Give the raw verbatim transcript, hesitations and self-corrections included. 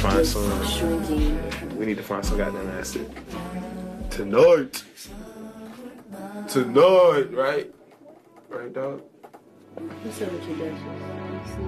find some. Shrinking. We need to find some goddamn acid tonight. Tonight, right? Right, dog. Who said what you did?